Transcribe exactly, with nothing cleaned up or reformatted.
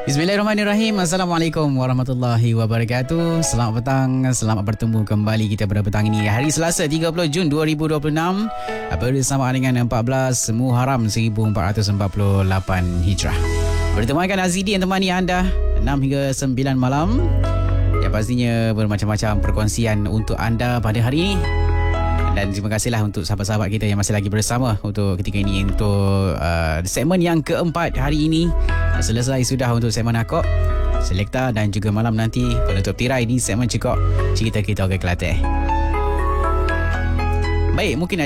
Bismillahirrahmanirrahim. Assalamualaikum warahmatullahi wabarakatuh. Selamat petang, selamat bertemu kembali kita pada petang ini, hari Selasa tiga puluh Jun dua ribu dua puluh enam, bersamaan dengan empat belas Muharram seribu empat ratus empat puluh lapan Hijrah. Bertemankan Azidi yang temani anda enam hingga sembilan malam. Ya, pastinya bermacam-macam perkongsian untuk anda pada hari ini. Dan terima kasihlah untuk sahabat-sahabat kita yang masih lagi bersama untuk ketika ini, untuk uh, segmen yang keempat hari ini. Selesai sudah untuk segmen Akok, Selekta dan juga malam nanti penutup tirai di segmen Cekok Cerita Kita Orang Kelantan. Baik, mungkin